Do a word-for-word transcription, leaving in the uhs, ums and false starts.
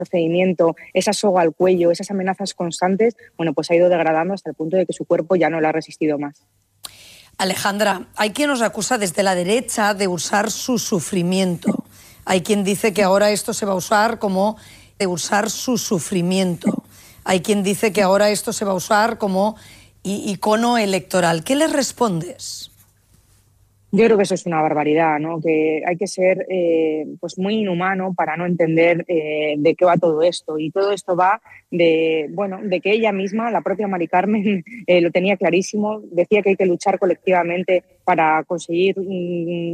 procedimiento, esa soga al cuello, esas amenazas constantes, bueno, pues ha ido degradando hasta el punto de que su cuerpo ya no la ha resistido más. Alejandra, hay quien nos acusa desde la derecha de usar su sufrimiento. Hay quien dice que ahora esto se va a usar como de usar su sufrimiento. Hay quien dice que ahora esto se va a usar como icono electoral. ¿Qué les respondes? Yo creo que eso es una barbaridad, ¿no? Que hay que ser eh, pues muy inhumano para no entender eh, de qué va todo esto. Y todo esto va de, bueno, de que ella misma, la propia Mari Carmen, eh, lo tenía clarísimo. Decía que hay que luchar colectivamente para conseguir